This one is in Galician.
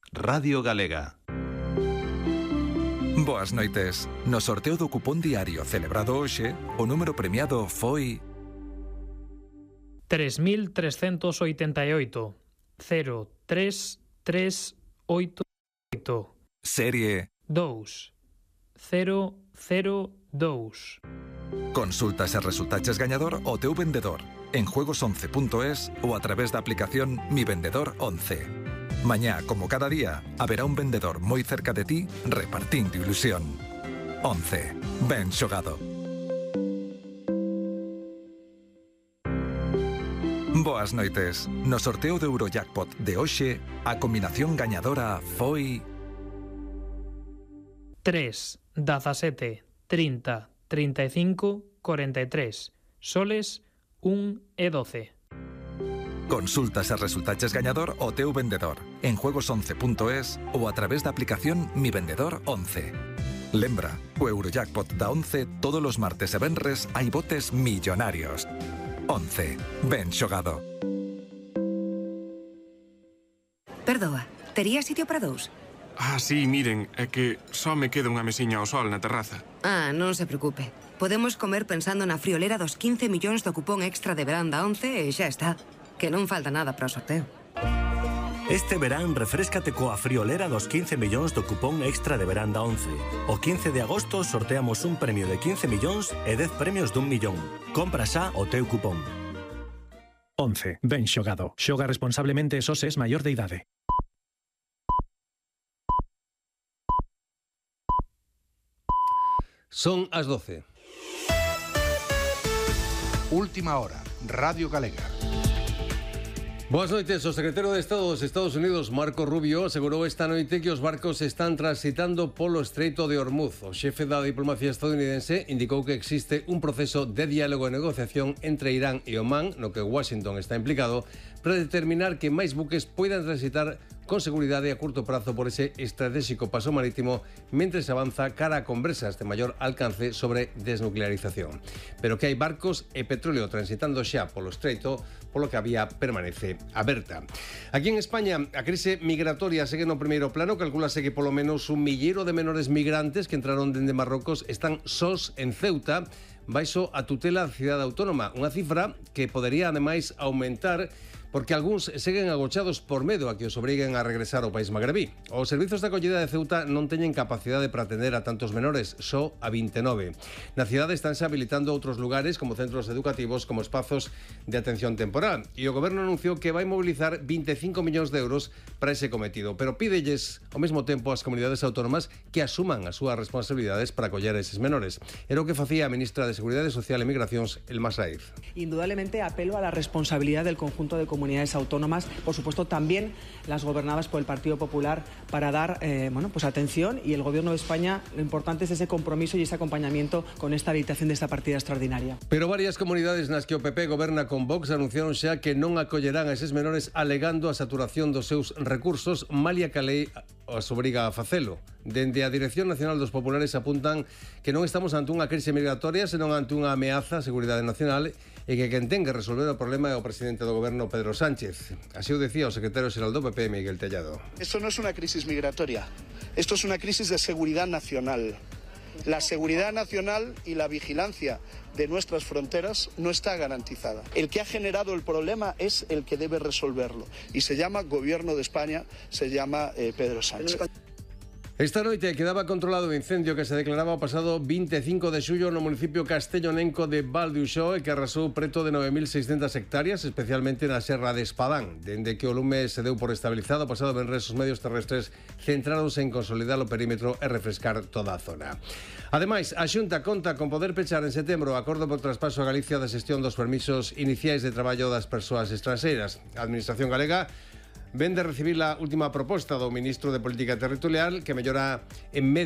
Radio Galega. Boas noites. No sorteo do cupón diario celebrado hoxe, o número premiado foi 3388 03388 serie 2002. Consultas e resultaches gañador o teu vendedor en juegos11.es ou a través da aplicación Mi Vendedor 11. Mañá, como cada día, haberá un vendedor moi cerca de ti repartindo ilusión. 11. Ben xogado. Boas noites. No sorteo do Eurojackpot de hoxe, a combinación gañadora foi 3, 17, 30, 35, 43, soles 1 e 12. Consultas e resultaches gañador o teu vendedor en juegos11.es ou a través da aplicación Mi Vendedor 11. Lembra, o Eurojackpot da 11 todos os martes e venres hai botes millonarios. 11. Ben xogado. Perdoa, tería sitio para dous? Sí, miren, é que só me queda unha mesiña ao sol na terraza. Non se preocupe. Podemos comer pensando na friolera dos 15 millóns do cupón extra de verán da 11 e xa está. Que non falta nada para o sorteo. Este verán refréscate coa friolera dos 15 millóns do cupón extra de verán da 11. O 15 de agosto sorteamos un premio de 15 millóns e 10 premios d'1 millón. Compra xa o teu cupón. 11. Ben xogado. Xoga responsablemente e soses maior de idade. Son as 12. Última hora, Radio Galega. Boas noites. O secretario de Estado dos Estados Unidos, Marco Rubio, asegurou esta noite que os barcos están transitando polo Estreito de Hormuz. O xefe da diplomacia estadounidense indicou que existe un proceso de diálogo e negociación entre Irán e Omán, no que Washington está implicado, para determinar que máis buques poidan transitar con seguridade a curto prazo por ese estratégico paso marítimo mentre se avanza cara a conversas de maior alcance sobre desnuclearización. Pero que hai barcos e petróleo transitando xa polo estreito, polo que a vía permanece aberta. Aquí en España, a crise migratoria segue no primeiro plano. Calculase que polo menos 1 milleiro de menores migrantes que entraron dende Marrocos están sós en Ceuta, baixo a tutela da cidade autónoma. Unha cifra que podería, ademais, aumentar porque algúns seguen agochados por medo a que os obriguen a regresar ao país magrebí. Os servizos de acollida de Ceuta non teñen capacidade para atender a tantos menores, só a 29. Na cidade estánse habilitando outros lugares como centros educativos, como espazos de atención temporal, e o goberno anunciou que vai mobilizar 25 millóns de euros para ese cometido, pero pídelles ao mesmo tempo ás comunidades autónomas que asuman as súas responsabilidades para acoller a eses menores. Era o que facía a ministra de Seguridade Social e Migracións, Elma Saíz. Indudablemente apelo a la responsabilidad del conjunto de comunidades autónomas, por supuesto también las gobernadas por el Partido Popular, para dar atención, y el Gobierno de España, lo importante es ese compromiso y ese acompañamiento con esta habilitación de esta partida extraordinaria. Pero varias comunidades nas que o PP goberna con Vox anunciaron xa que non acollerán a eses menores alegando a saturación dos seus recursos, malia que a lei os obriga a facelo. Dende a Dirección Nacional dos Populares apuntan que non estamos ante unha crise migratoria, senón ante unha ameaza á seguridade nacional, e que quen ten que resolver o problema é o presidente do goberno, Pedro Sánchez. Así o decía o secretario xeral do PP, Miguel Tellado. Esto no es una crisis migratoria, esto es una crisis de seguridad nacional. La seguridad nacional y la vigilancia de nuestras fronteras no está garantizada. El que ha generado el problema es el que debe resolverlo, y se llama Gobierno de España, se llama Pedro Sánchez. Esta noite quedaba controlado o incendio que se declaraba o pasado 25 de xullo no municipio castellonenco de Val de Uxó e que arrasou preto de 9.600 hectáreas, especialmente na serra de Espadán. Dende que o lume se deu por estabilizado, o pasado venres os medios terrestres centráronse en consolidar o perímetro e refrescar toda a zona. Ademais, a Xunta conta con poder pechar en setembro o acordo por traspaso a Galicia da xestión dos permisos iniciais de traballo das persoas estranxeiras. A Administración galega ven de recibir a última proposta do ministro de Política Territorial que mellora en medio